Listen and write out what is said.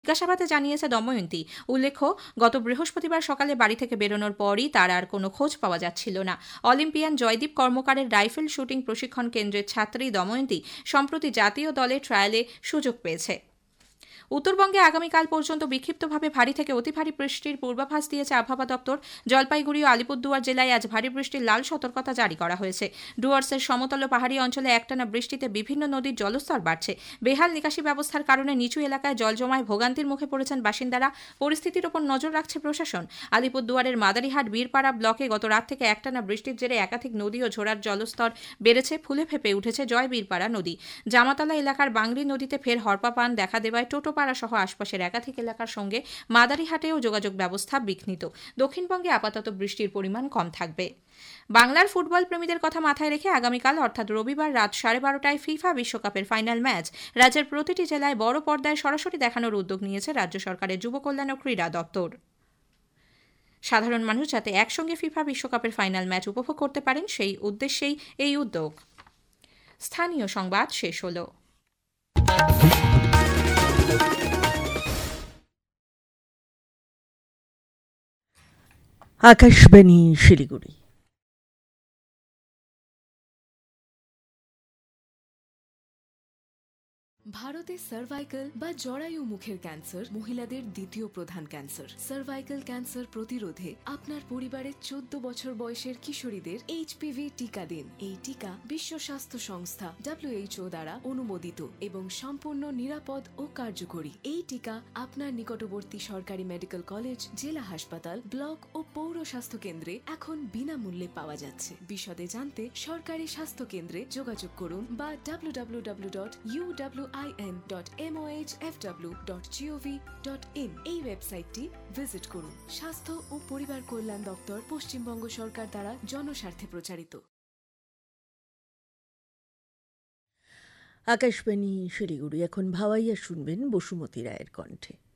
জিজ্ঞাসাবাদে জানিয়েছে দময়ন্তী। উল্লেখ্য, গত বৃহস্পতিবার সকালে বাড়ি থেকে বেরোনোর পরই তার আর কোনো খোঁজ পাওয়া যাচ্ছিল না। অলিম্পিয়ান জয়দীপ কর্মকারের রাইফেল শুটিং প্রশিক্ষণ কেন্দ্রের ছাত্রী দময়ন্তী সম্প্রতি জাতীয় দলের ট্রায়ালে সুযোগ পেয়েছে। উত্তরবঙ্গে আগামীকাল পর্যন্ত বিক্ষিপ্তভাবে ভারী থেকে অতি ভারী বৃষ্টির পূর্বাভাস দিয়েছে আবহাওয়া দপ্তর। জলপাইগুড়ি ও আলিপুরদুয়ার জেলায় আজ ভারী বৃষ্টির লাল সতর্কতা জারি করা হয়েছে। ডুয়ার্সের সমতল পাহাড়ি অঞ্চলে একটানা বৃষ্টিতে বিভিন্ন নদীর জলস্তর বাড়ছে। বেহাল নিকাশি ব্যবস্থার কারণে নিচু এলাকায় জল জমায় ভোগান্তির মুখে পড়েছেন বাসিন্দারা। পরিস্থিতির ওপর নজর রাখছে প্রশাসন। আলিপুরদুয়ারের মাদারিহাট বীরপাড়া ব্লকে গত রাত থেকে একটানা বৃষ্টির জেরে একাধিক নদী ও ঝোড়ার জলস্তর বেড়েছে। ফুলে ফেপে উঠেছে জয় বীরপাড়া নদী। জামাতলা এলাকার বাংলি নদীতে ফের হরপা পান দেখা দেওয়ায় টোটোপাড়া সহ আশপাশের একাধিক এলাকার সঙ্গে মাদারিহাটেও যোগাযোগ ব্যবস্থা বিঘ্নিত। দক্ষিণবঙ্গে আপাতত বৃষ্টির পরিমাণ কম থাকবে। বাংলার ফুটবল প্রেমীদের কথা মাথায় রেখে আগামীকাল অর্থাৎ রবিবার রাত 12:30টায় ফিফা বিশ্বকাপের ফাইনাল ম্যাচ রাজ্যের প্রতিটি জেলায় বড় পর্দায় সরাসরি দেখানোর উদ্যোগ নিয়েছে রাজ্য সরকারের যুব কল্যাণ ও ক্রীড়া দপ্তর। সাধারণ মানুষ যাতে একসঙ্গে ফিফা বিশ্বকাপের ফাইনাল ম্যাচ উপভোগ করতে পারেন সেই উদ্দেশ্যেই এই উদ্যোগ। স্থানীয় সংবাদ শেষ হলো। আকাশবাণী শিলিগুড়ি। ভারতে সার্ভাইকাল বা জরায়ু মুখের ক্যান্সার মহিলাদের দ্বিতীয় প্রধান ক্যান্সার। সার্ভাইকাল ক্যান্সার প্রতিরোধে আপনার পরিবারের 14 বছর বয়সের কিশোরীদের এইচপিভি টিকা দিন। এই টিকা বিশ্ব স্বাস্থ্য সংস্থা WHO দ্বারা অনুমোদিত এবং সম্পূর্ণ নিরাপদ ও কার্যকরী। এই টিকা আপনার নিকটবর্তী সরকারি মেডিকেল কলেজ, জেলা হাসপাতাল, ব্লক ও পৌর স্বাস্থ্য কেন্দ্রে এখন বিনামূল্যে পাওয়া যাচ্ছে। বিশদে জানতে সরকারি স্বাস্থ্য কেন্দ্রে যোগাযোগ করুন বা www.uwin.mohfw.gov.in এই ওয়েবসাইটটি ভিজিট করুন। স্বাস্থ্য ও পরিবার কল্যাণ দপ্তর, পশ্চিমবঙ্গ সরকার দ্বারা জনস্বার্থে প্রচারিত। আকাশবাণী শিলিগুড়ি। এখন ভাওয়াইয়া শুনবেন বসুমতী রায়ের কণ্ঠে।